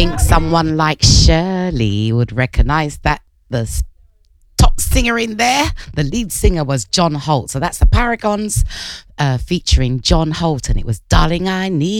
think someone like Shirley would recognize that the top singer in there, the lead singer was John Holt. So that's the Paragons featuring John Holt, and it was Darling I Need